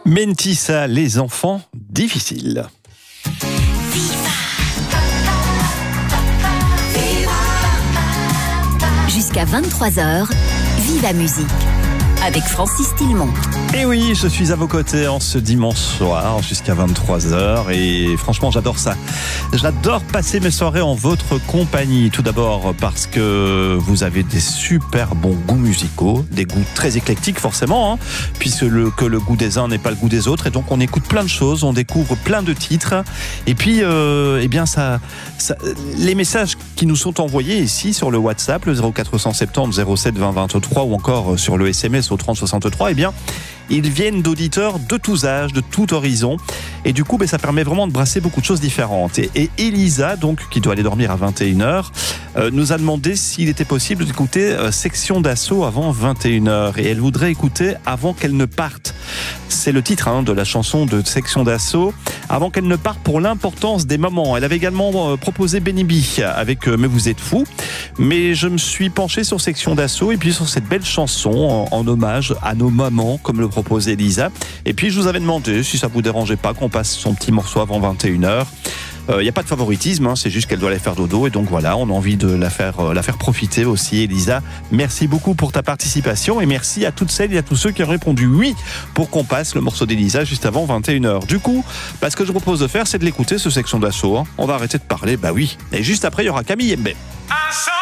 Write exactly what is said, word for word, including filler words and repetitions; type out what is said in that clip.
Mentissa, les enfants difficiles. Jusqu'à vingt-trois heures, Viva Musique avec Francis Tillemont. Et oui, je suis à vos côtés en ce dimanche soir jusqu'à vingt-trois heures et franchement j'adore ça. J'adore passer mes soirées en votre compagnie. Tout d'abord parce que vous avez des super bons goûts musicaux, des goûts très éclectiques forcément, hein, puisque le, que le goût des uns n'est pas le goût des autres, et donc on écoute plein de choses, on découvre plein de titres, et puis euh, eh bien ça, ça, les messages qui nous sont envoyés ici sur le WhatsApp, le zéro quatre cent soixante-dix zéro sept vingt vingt-trois, ou encore sur le S M S au trente soixante-trois, eh bien ils viennent d'auditeurs de tous âges, de tout horizon. Et du coup, ben, ça permet vraiment de brasser beaucoup de choses différentes. Et, et Elisa, donc, qui doit aller dormir à vingt et une heures, euh, nous a demandé s'il était possible d'écouter euh, Section d'Assaut avant vingt et une heures. Et elle voudrait écouter Avant qu'elle ne parte. C'est le titre hein, de la chanson de Section d'Assaut. Avant qu'elle ne parte, pour l'importance des moments. Elle avait également euh, proposé Benny B avec euh, Mais vous êtes fous. Mais je me suis penché sur Section d'Assaut et puis sur cette belle chanson en, en hommage à nos mamans, comme le propose Elisa. Et puis je vous avais demandé si ça vous dérangeait pas qu'on passe son petit morceau avant vingt et une heures. Il euh, n'y a pas de favoritisme, hein, c'est juste qu'elle doit aller faire dodo, et donc voilà, on a envie de la faire, euh, la faire profiter aussi. Elisa, merci beaucoup pour ta participation, et merci à toutes celles et à tous ceux qui ont répondu oui pour qu'on passe le morceau d'Elisa juste avant vingt et une heures. Du coup, bah, ce que je vous propose de faire, c'est de l'écouter, ce Section d'Assaut. Hein. On va arrêter de parler, bah oui. Et juste après, il y aura Camille Mbé.